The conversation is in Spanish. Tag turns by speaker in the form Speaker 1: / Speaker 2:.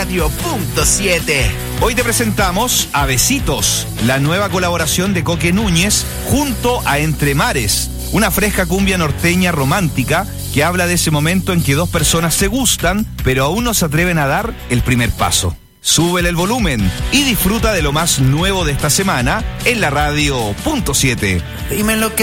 Speaker 1: Radio.7.
Speaker 2: Hoy te presentamos A Besitos, la nueva colaboración de Coque Núñez junto a Entre Mares, una fresca cumbia norteña romántica que habla de ese momento en que dos personas se gustan, pero aún no se atreven a dar el primer paso. Súbele el volumen y disfruta de lo más nuevo de esta semana en la Radio.7.
Speaker 1: Dime lo que